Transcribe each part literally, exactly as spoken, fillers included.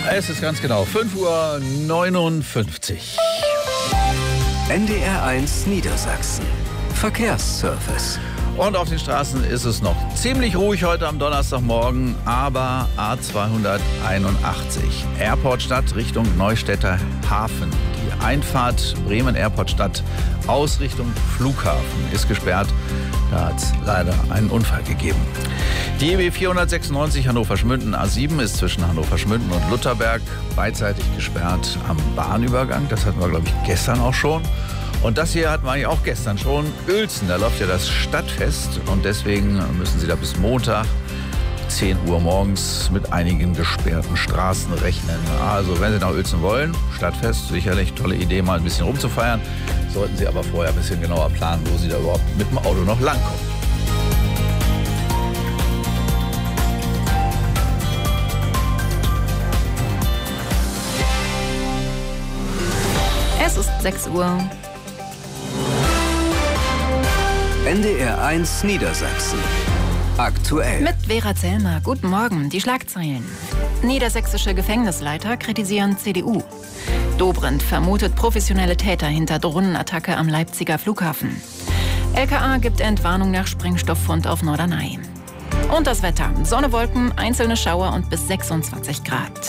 Es ist ganz genau fünf Uhr neunundfünfzig. N D R eins Niedersachsen. Verkehrsservice. Und auf den Straßen ist es noch ziemlich ruhig heute am Donnerstagmorgen, aber A zweihunderteinundachtzig, Airportstadt Richtung Neustädter Hafen. Die Einfahrt Bremen-Airportstadt aus Richtung Flughafen ist gesperrt. Da hat es leider einen Unfall gegeben. Die E B vierhundertsechsundneunzig Hannover-Schmünden A sieben ist zwischen Hannover-Schmünden und Lutherberg beidseitig gesperrt am Bahnübergang. Das hatten wir, glaube ich, gestern auch schon. Und das hier hatten wir eigentlich auch gestern schon. Uelzen, da läuft ja das Stadtfest und deswegen müssen Sie da bis Montag zehn Uhr morgens mit einigen gesperrten Straßen rechnen. Also wenn Sie nach Uelzen wollen, Stadtfest, sicherlich tolle Idee, mal ein bisschen rumzufeiern. Sollten Sie aber vorher ein bisschen genauer planen, wo Sie da überhaupt mit dem Auto noch langkommen. Es ist sechs Uhr. N D R eins Niedersachsen. Aktuell. Mit Vera Zellmer. Guten Morgen. Die Schlagzeilen. Niedersächsische Gefängnisleiter kritisieren C D U. Dobrindt vermutet professionelle Täter hinter Drohnenattacke am Leipziger Flughafen. L K A gibt Entwarnung nach Sprengstofffund auf Norderney. Und das Wetter. Sonne, Wolken, einzelne Schauer und bis sechsundzwanzig Grad.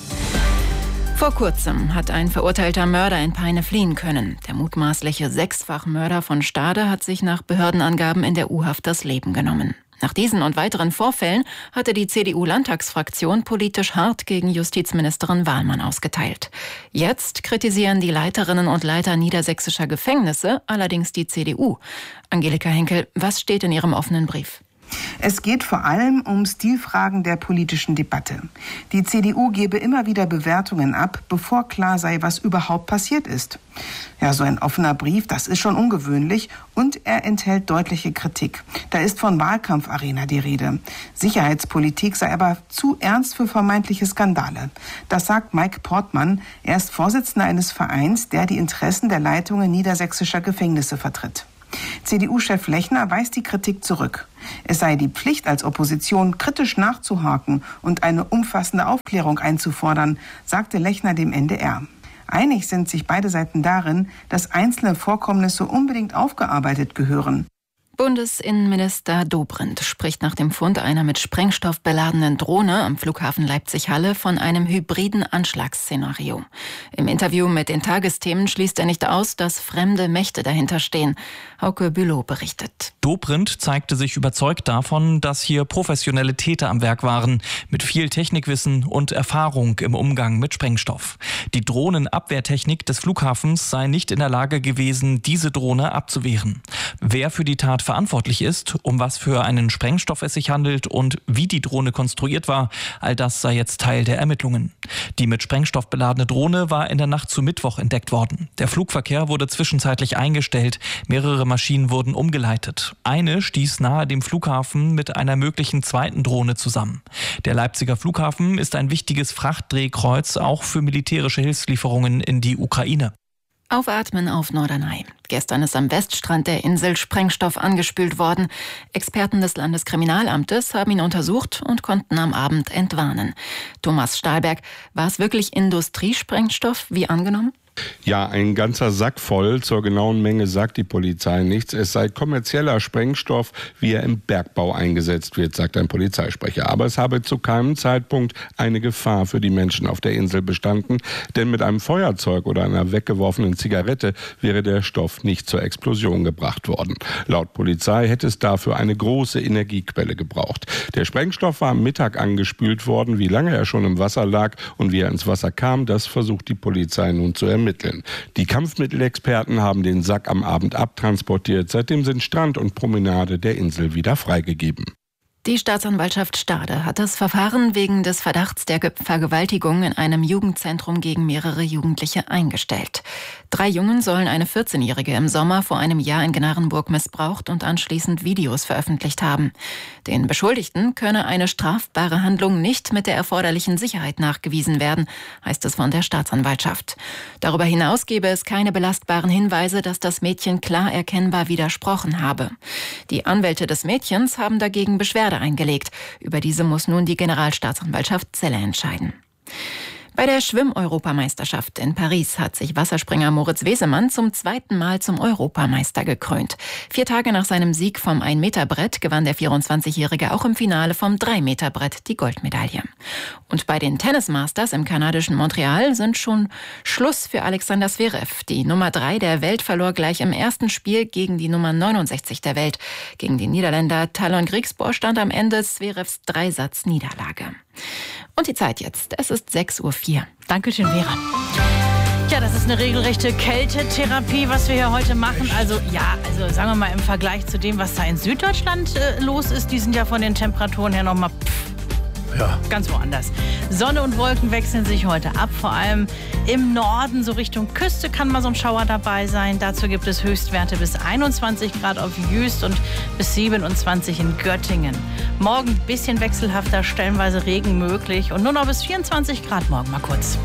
Vor kurzem hat ein verurteilter Mörder in Peine fliehen können. Der mutmaßliche Sechsfachmörder von Stade hat sich nach Behördenangaben in der U-Haft das Leben genommen. Nach diesen und weiteren Vorfällen hatte die C D U-Landtagsfraktion politisch hart gegen Justizministerin Wahlmann ausgeteilt. Jetzt kritisieren die Leiterinnen und Leiter niedersächsischer Gefängnisse allerdings die C D U. Angelika Henkel, was steht in Ihrem offenen Brief? Es geht vor allem um Stilfragen der politischen Debatte. Die C D U gebe immer wieder Bewertungen ab, bevor klar sei, was überhaupt passiert ist. Ja, so ein offener Brief, das ist schon ungewöhnlich und er enthält deutliche Kritik. Da ist von Wahlkampfarena die Rede. Sicherheitspolitik sei aber zu ernst für vermeintliche Skandale. Das sagt Mike Portmann. Er ist Vorsitzender eines Vereins, der die Interessen der Leitungen niedersächsischer Gefängnisse vertritt. C D U-Chef Lechner weist die Kritik zurück. Es sei die Pflicht als Opposition, kritisch nachzuhaken und eine umfassende Aufklärung einzufordern, sagte Lechner dem N D R. Einig sind sich beide Seiten darin, dass einzelne Vorkommnisse unbedingt aufgearbeitet gehören. Bundesinnenminister Dobrindt spricht nach dem Fund einer mit Sprengstoff beladenen Drohne am Flughafen Leipzig-Halle von einem hybriden Anschlagsszenario. Im Interview mit den Tagesthemen schließt er nicht aus, dass fremde Mächte dahinter stehen. Hauke Bülow berichtet. Dobrindt zeigte sich überzeugt davon, dass hier professionelle Täter am Werk waren, mit viel Technikwissen und Erfahrung im Umgang mit Sprengstoff. Die Drohnenabwehrtechnik des Flughafens sei nicht in der Lage gewesen, diese Drohne abzuwehren. Wer für die Tat verantwortlich ist, um was für einen Sprengstoff es sich handelt und wie die Drohne konstruiert war, all das sei jetzt Teil der Ermittlungen. Die mit Sprengstoff beladene Drohne war in der Nacht zu Mittwoch entdeckt worden. Der Flugverkehr wurde zwischenzeitlich eingestellt, mehrere Maschinen wurden umgeleitet. Eine stieß nahe dem Flughafen mit einer möglichen zweiten Drohne zusammen. Der Leipziger Flughafen ist ein wichtiges Frachtdrehkreuz, auch für militärische Hilfslieferungen in die Ukraine. Aufatmen auf Norderney. Gestern ist am Weststrand der Insel Sprengstoff angespült worden. Experten des Landeskriminalamtes haben ihn untersucht und konnten am Abend entwarnen. Thomas Stahlberg, war es wirklich Industriesprengstoff, wie angenommen? Ja, ein ganzer Sack voll. Zur genauen Menge sagt die Polizei nichts. Es sei kommerzieller Sprengstoff, wie er im Bergbau eingesetzt wird, sagt ein Polizeisprecher. Aber es habe zu keinem Zeitpunkt eine Gefahr für die Menschen auf der Insel bestanden. Denn mit einem Feuerzeug oder einer weggeworfenen Zigarette wäre der Stoff nicht zur Explosion gebracht worden. Laut Polizei hätte es dafür eine große Energiequelle gebraucht. Der Sprengstoff war am Mittag angespült worden. Wie lange er schon im Wasser lag und wie er ins Wasser kam, das versucht die Polizei nun zu ermitteln. Die Kampfmittelexperten haben den Sack am Abend abtransportiert. Seitdem sind Strand und Promenade der Insel wieder freigegeben. Die Staatsanwaltschaft Stade hat das Verfahren wegen des Verdachts der Vergewaltigung in einem Jugendzentrum gegen mehrere Jugendliche eingestellt. Drei Jungen sollen eine vierzehnjährige im Sommer vor einem Jahr in Gnarrenburg missbraucht und anschließend Videos veröffentlicht haben. Den Beschuldigten könne eine strafbare Handlung nicht mit der erforderlichen Sicherheit nachgewiesen werden, heißt es von der Staatsanwaltschaft. Darüber hinaus gebe es keine belastbaren Hinweise, dass das Mädchen klar erkennbar widersprochen habe. Die Anwälte des Mädchens haben dagegen Beschwerde eingelegt. Über diese muss nun die Generalstaatsanwaltschaft Celle entscheiden. Bei der Schwimm-Europameisterschaft in Paris hat sich Wasserspringer Moritz Wesemann zum zweiten Mal zum Europameister gekrönt. Vier Tage nach seinem Sieg vom ein-Meter-Brett gewann der vierundzwanzigjährige auch im Finale vom drei-Meter-Brett die Goldmedaille. Und bei den Tennis-Masters im kanadischen Montreal sind schon Schluss für Alexander Zverev. Die Nummer drei der Welt verlor gleich im ersten Spiel gegen die Nummer neunundsechzig der Welt. Gegen den Niederländer Talon Griekspoor stand am Ende Zverevs Dreisatz-Niederlage. Und die Zeit jetzt. Es ist sechs Uhr vier. Dankeschön, Vera. Ja, das ist eine regelrechte Kältetherapie, was wir hier heute machen. Also ja, also sagen wir mal im Vergleich zu dem, was da in Süddeutschland äh, los ist, die sind ja von den Temperaturen her nochmal ja. ganz woanders. Sonne und Wolken wechseln sich heute ab. Vor allem im Norden, so Richtung Küste, kann mal so ein Schauer dabei sein. Dazu gibt es Höchstwerte bis einundzwanzig Grad auf Jüst und bis siebenundzwanzig in Göttingen. Morgen ein bisschen wechselhafter, stellenweise Regen möglich und nur noch bis vierundzwanzig Grad morgen mal kurz.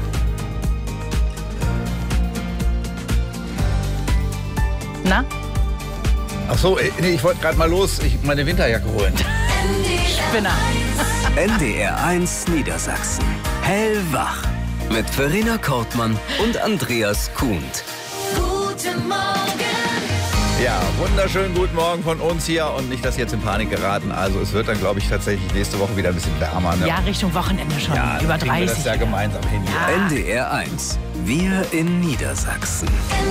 Na? Ach so, nee, ich wollte gerade mal los, ich meine Winterjacke holen. Spinner. N D R eins Niedersachsen. Hellwach. Mit Verena Kortmann und Andreas Kuhnt. Guten Morgen. Ja, wunderschönen guten Morgen von uns hier und nicht, dass Sie jetzt in Panik geraten. Also es wird dann, glaube ich, tatsächlich nächste Woche wieder ein bisschen wärmer. Ne? Ja, Richtung Wochenende schon. Ja, über kriegen wir dreißig. das ja gemeinsam hin. N D R eins. Wir in Niedersachsen.